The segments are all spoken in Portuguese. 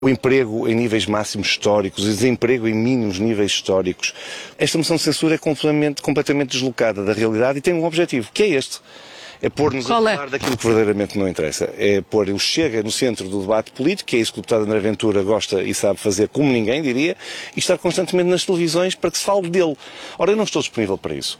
o emprego em níveis máximos históricos, o desemprego em mínimos níveis históricos. Esta moção de censura é completamente deslocada da realidade e tem um objetivo, que é este. É pôr-nos a falar daquilo que verdadeiramente não interessa. É pôr o Chega no centro do debate político, que é isso que o deputado André Ventura gosta e sabe fazer como ninguém, diria, e estar constantemente nas televisões para que se fale dele. Ora, eu não estou disponível para isso.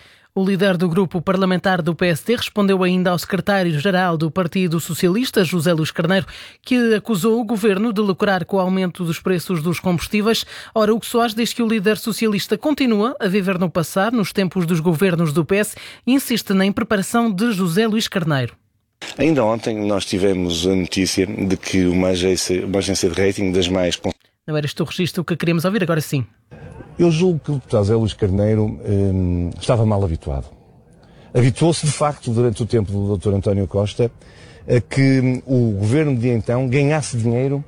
O líder do grupo parlamentar do PSD respondeu ainda ao secretário-geral do Partido Socialista, José Luís Carneiro, que acusou o governo de lucrar com o aumento dos preços dos combustíveis. Ora, Hugo Soares diz que o líder socialista continua a viver no passado, nos tempos dos governos do PS, e insiste na impreparação de José Luís Carneiro. Ainda ontem nós tivemos a notícia de que uma agência de rating das mais... Não era este o registro que queríamos ouvir, agora sim. Eu julgo que o deputado José Luís Carneiro estava mal habituado. Habituou-se, de facto, durante o tempo do Dr. António Costa, a que o governo de então ganhasse dinheiro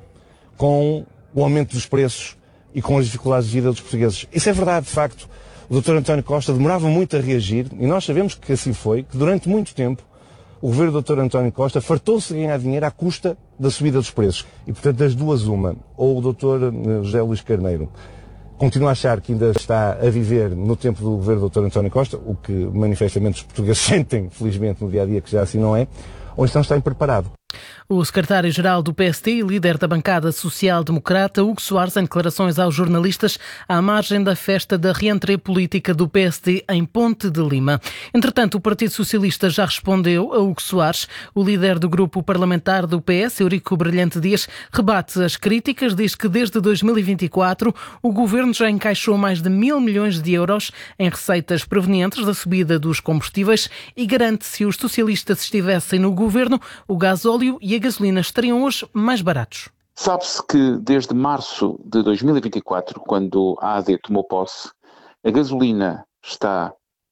com o aumento dos preços e com as dificuldades de vida dos portugueses. Isso é verdade, de facto. O Dr. António Costa demorava muito a reagir e nós sabemos que assim foi, que durante muito tempo o governo do Dr. António Costa fartou-se de ganhar dinheiro à custa da subida dos preços. E, portanto, das duas uma, ou o Dr. José Luís Carneiro continua a achar que ainda está a viver no tempo do governo do Dr. António Costa, o que manifestamente os portugueses sentem, felizmente, no dia-a-dia, que já assim não é, ou então está impreparado. O secretário-geral do PSD e líder da bancada social-democrata, Hugo Soares, em declarações aos jornalistas à margem da festa da reentrée política do PSD em Ponte de Lima. Entretanto, o Partido Socialista já respondeu a Hugo Soares. O líder do grupo parlamentar do PS, Eurico Brilhante Dias, rebate as críticas, diz que desde 2024 o governo já encaixou mais de 1.000 milhões de euros em receitas provenientes da subida dos combustíveis e garante que se os socialistas estivessem no governo, o gasóleo e a gasolina estariam hoje mais baratos. Sabe-se que desde março de 2024, quando a AD tomou posse, a gasolina está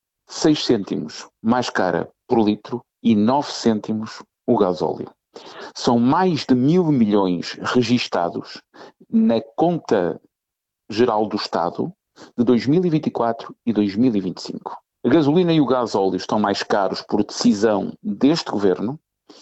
6 cêntimos mais cara por litro e 9 cêntimos o gasóleo. São mais de 1.000 milhões registados na conta geral do Estado de 2024 e 2025. A gasolina e o gasóleo estão mais caros por decisão deste governo.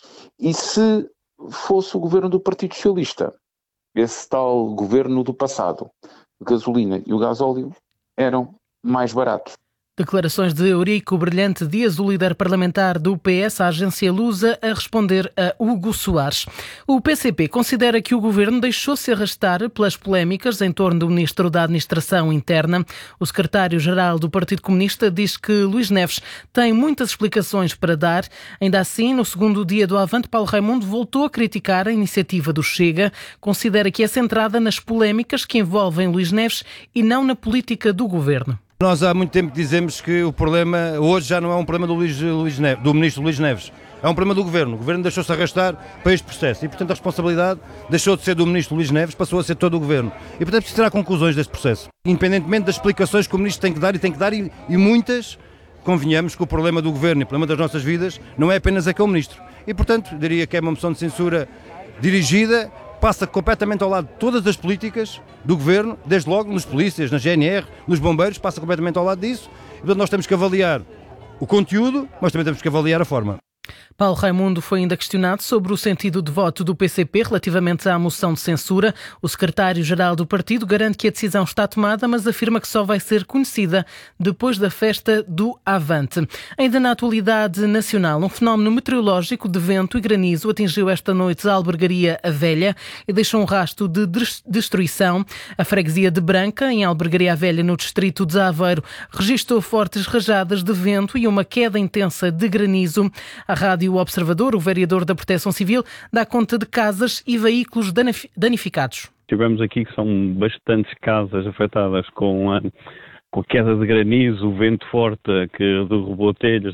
E se fosse o governo do Partido Socialista, esse tal governo do passado, a gasolina e o gasóleo eram mais baratos. Declarações de Eurico Brilhante Dias, o líder parlamentar do PS, à agência Lusa, a responder a Hugo Soares. O PCP considera que o governo deixou-se arrastar pelas polémicas em torno do ministro da Administração Interna. O secretário-geral do Partido Comunista diz que Luís Neves tem muitas explicações para dar. Ainda assim, no segundo dia do Avante, Paulo Raimundo voltou a criticar a iniciativa do Chega. Considera que é centrada nas polémicas que envolvem Luís Neves e não na política do governo. Nós há muito tempo dizemos que o problema hoje já não é um problema do ministro Luís Neves, é um problema do governo. O governo deixou-se arrastar para este processo e, portanto, a responsabilidade deixou de ser do ministro Luís Neves, passou a ser todo o governo. E, portanto, preciso tirar conclusões deste processo. Independentemente das explicações que o ministro tem que dar e muitas, convenhamos que o problema do governo e o problema das nossas vidas não é apenas aquele ministro. E, portanto, diria que é uma moção de censura dirigida, passa completamente ao lado de todas as políticas do governo, desde logo nos polícias, na GNR, nos bombeiros, passa completamente ao lado disso. E, portanto, nós temos que avaliar o conteúdo, mas também temos que avaliar a forma. Paulo Raimundo foi ainda questionado sobre o sentido de voto do PCP relativamente à moção de censura. O secretário-geral do partido garante que a decisão está tomada, mas afirma que só vai ser conhecida depois da festa do Avante. Ainda na atualidade nacional, um fenómeno meteorológico de vento e granizo atingiu esta noite a Albergaria a Velha e deixou um rastro de destruição. A freguesia de Branca, em Albergaria a Velha, no distrito de Aveiro, registrou fortes rajadas de vento e uma queda intensa de granizo. A Rádio Observador, o vereador da Proteção Civil, dá conta de casas e veículos danificados. Tivemos aqui que são bastantes casas afetadas com a queda de granizo, o vento forte que derrubou telhas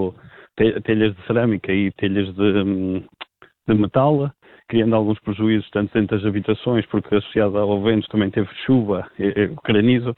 de cerâmica e telhas de metal, criando alguns prejuízos tanto dentro das habitações, porque associado ao vento também teve chuva, granizo.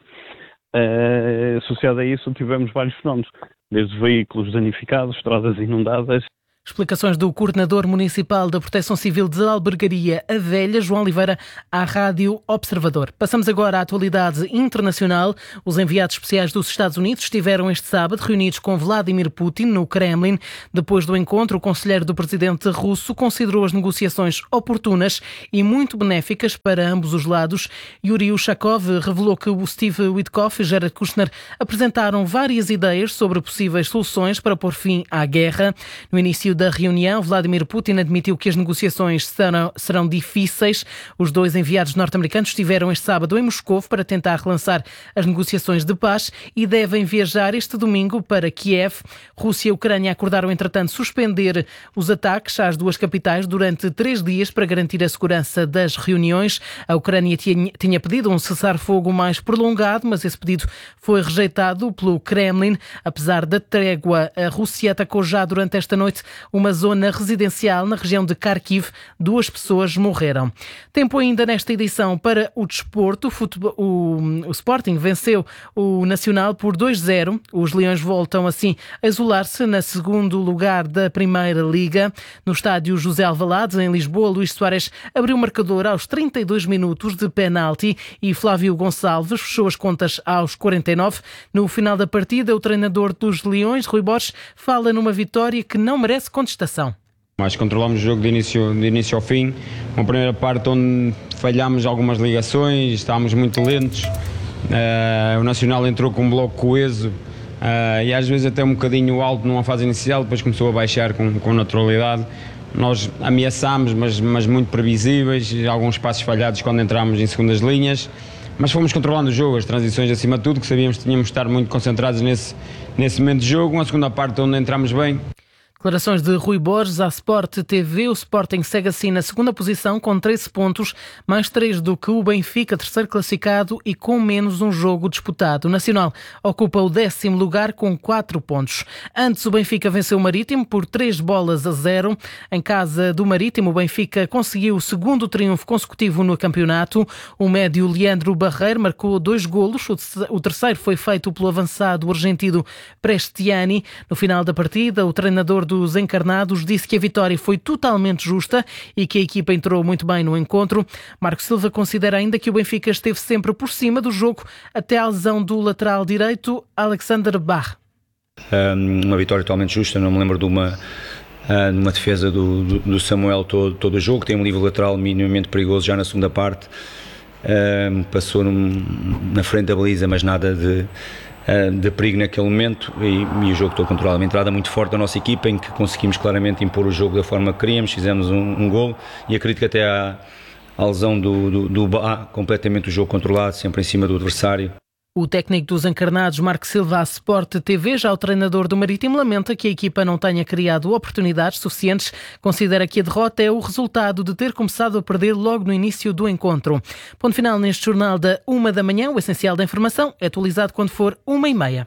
Associado a isso tivemos vários fenómenos, desde veículos danificados, estradas inundadas. Explicações do coordenador municipal da Proteção Civil de Albergaria, a Velha, João Oliveira, à Rádio Observador. Passamos agora à atualidade internacional. Os enviados especiais dos Estados Unidos estiveram este sábado reunidos com Vladimir Putin no Kremlin. Depois do encontro, o conselheiro do presidente russo considerou as negociações oportunas e muito benéficas para ambos os lados. Yuri Ushakov revelou que o Steve Witkoff e Jared Kushner apresentaram várias ideias sobre possíveis soluções para pôr fim à guerra. No início da reunião, Vladimir Putin admitiu que as negociações serão difíceis. Os dois enviados norte-americanos estiveram este sábado em Moscou para tentar relançar as negociações de paz e devem viajar este domingo para Kiev. Rússia e Ucrânia acordaram, entretanto, suspender os ataques às duas capitais durante 3 dias para garantir a segurança das reuniões. A Ucrânia tinha pedido um cessar-fogo mais prolongado, mas esse pedido foi rejeitado pelo Kremlin. Apesar da trégua, a Rússia atacou já durante esta noite uma zona residencial na região de Kharkiv. 2 pessoas morreram. Tempo ainda nesta edição para o desporto. O Sporting venceu o Nacional por 2-0. Os Leões voltam assim a isolar-se na segundo lugar da Primeira Liga. No estádio José Alvalade, em Lisboa, Luís Soares abriu o marcador aos 32 minutos de penalti e Flávio Gonçalves fechou as contas aos 49. No final da partida, o treinador dos Leões, Rui Borges, fala numa vitória que não merece contestação. Mas controlámos o jogo de início ao fim. Uma primeira parte onde falhámos algumas ligações, estávamos muito lentos. O Nacional entrou com um bloco coeso e às vezes até um bocadinho alto numa fase inicial, depois começou a baixar com naturalidade. Nós ameaçámos, mas muito previsíveis, alguns passos falhados quando entramos em segundas linhas. Mas fomos controlando o jogo, as transições acima de tudo, que sabíamos que tínhamos de estar muito concentrados nesse momento de jogo. Uma segunda parte onde entramos bem. Declarações de Rui Borges à Sport TV. O Sporting segue assim na segunda posição com 13 pontos, mais 3 do que o Benfica, terceiro classificado e com menos um jogo disputado. O Nacional ocupa o 10º lugar com 4 pontos. Antes, o Benfica venceu o Marítimo por 3-0. Em casa do Marítimo, o Benfica conseguiu o segundo triunfo consecutivo no campeonato. O médio Leandro Barreiro marcou 2 golos. O terceiro foi feito pelo avançado argentino Prestiani. No final da partida, o treinador dos encarnados disse que a vitória foi totalmente justa e que a equipa entrou muito bem no encontro. Marco Silva considera ainda que o Benfica esteve sempre por cima do jogo até à lesão do lateral direito Alexander Bach. Uma vitória totalmente justa, não me lembro de uma defesa do Samuel todo o jogo. Tem um livre lateral minimamente perigoso já na segunda parte, passou na frente da baliza, mas nada de perigo naquele momento e o jogo todo controlado. Uma entrada muito forte da nossa equipa em que conseguimos claramente impor o jogo da forma que queríamos, fizemos um gol e acredito que até à lesão do Bá, completamente o jogo controlado, sempre em cima do adversário. O técnico dos encarnados, Marco Silva, à Sport TV, já o treinador do Marítimo, lamenta que a equipa não tenha criado oportunidades suficientes. Considera que a derrota é o resultado de ter começado a perder logo no início do encontro. Ponto final neste jornal da 1 da manhã. O essencial da informação é atualizado quando for 1h30.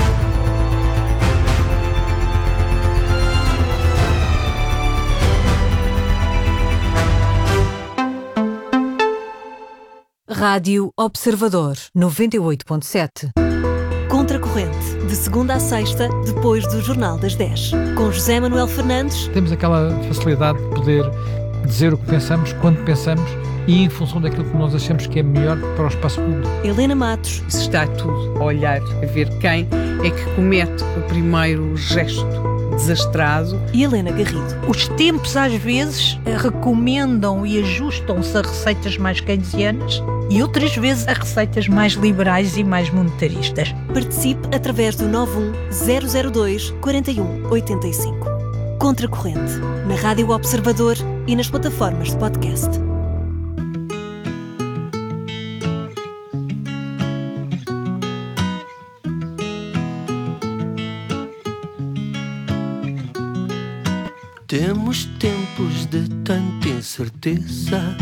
Rádio Observador 98.7. Contracorrente, de segunda a sexta, depois do Jornal das 10. Com José Manuel Fernandes. Temos aquela facilidade de poder dizer o que pensamos, quando pensamos e em função daquilo que nós achamos que é melhor para o espaço público. Helena Matos. Isso está tudo a olhar, a ver quem é que comete o primeiro gesto desastrado. E Helena Garrido. Os tempos às vezes recomendam e ajustam-se a receitas mais keynesianas e outras vezes a receitas mais liberais e mais monetaristas. Participe através do 91 002 41 85. Contracorrente, na Rádio Observador e nas plataformas de podcast. Temos tempos de tanta incerteza.